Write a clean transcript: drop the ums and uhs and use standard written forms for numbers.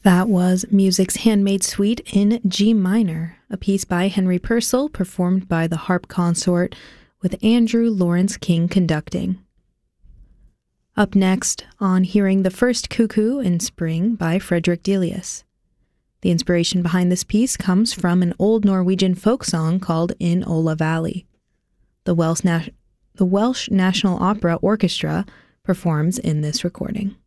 That was Music's Handmade Suite in G minor, a piece by Henry Purcell performed by the harp consort with Andrew Lawrence King conducting. Up next, on Hearing the First Cuckoo in Spring by Frederick Delius. The inspiration behind this piece comes from an old Norwegian folk song called In Ola Valley. The Welsh National Opera Orchestra performs in this recording.